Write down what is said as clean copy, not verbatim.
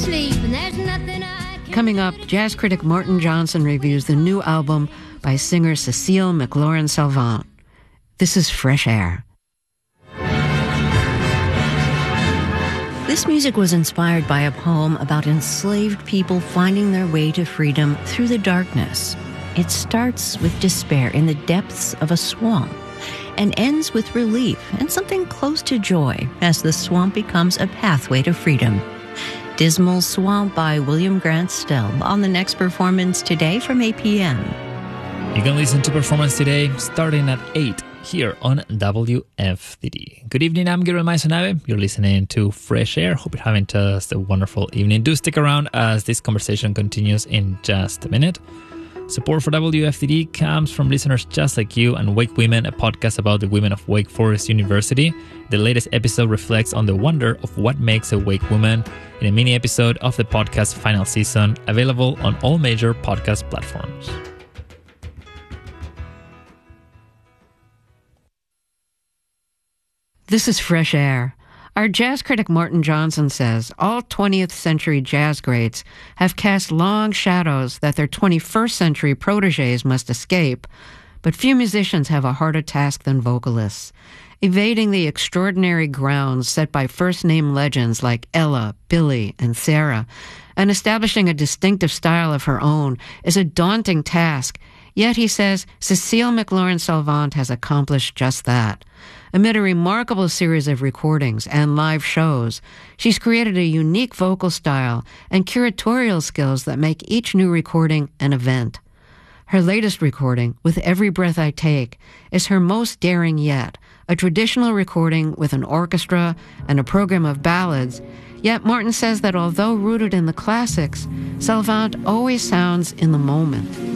sleep, and there's nothing I can... Coming up, jazz critic Martin Johnson reviews the new album by singer Cécile McLorin-Salvant. This is Fresh Air. This music was inspired by a poem about enslaved people finding their way to freedom through the darkness. It starts with despair in the depths of a swamp and ends with relief and something close to joy as the swamp becomes a pathway to freedom. Dismal Swamp by William Grant Still on the next Performance Today from 8 p.m. You can listen to Performance Today starting at 8 here on WFDD. Good evening, I'm Guillermo Maisonabe. You're listening to Fresh Air. Hope you're having just a wonderful evening. Do stick around as this conversation continues in just a minute. Support for WFDD comes from listeners just like you and Wake Women, a podcast about the women of Wake Forest University. The latest episode reflects on the wonder of what makes a Wake woman in a mini episode of the podcast's final season, available on all major podcast platforms. This is Fresh Air. Our jazz critic Martin Johnson says all 20th century jazz greats have cast long shadows that their 21st century protégés must escape, but few musicians have a harder task than vocalists. Evading the extraordinary grounds set by first-name legends like Ella, Billy, and Sarah, and establishing a distinctive style of her own is a daunting task. Yet, he says, Cécile McLorin-Salvant has accomplished just that. Amid a remarkable series of recordings and live shows, she's created a unique vocal style and curatorial skills that make each new recording an event. Her latest recording, With Every Breath I Take, is her most daring yet, a traditional recording with an orchestra and a program of ballads. Yet Martin says that although rooted in the classics, Salvant always sounds in the moment.